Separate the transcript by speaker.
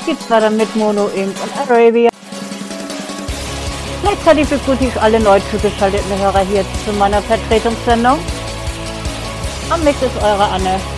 Speaker 1: geht's weiter mit Mono Inc. und Arabia. Gleichzeitig begrüße ich alle neu zugeschalteten Hörer hier zu meiner Vertretungssendung. Am Mix ist eure Anne.